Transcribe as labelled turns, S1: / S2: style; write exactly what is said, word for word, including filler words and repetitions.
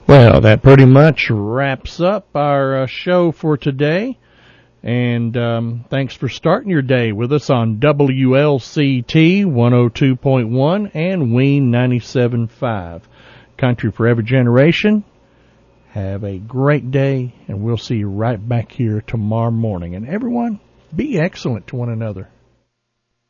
S1: Well, that pretty much wraps up our uh, show for today. And um, thanks for starting your day with us on W L C T one oh two point one and Ween ninety-seven point five. Country for every generation. Have a great day, and we'll see you right back here tomorrow morning. And everyone, be excellent to one another.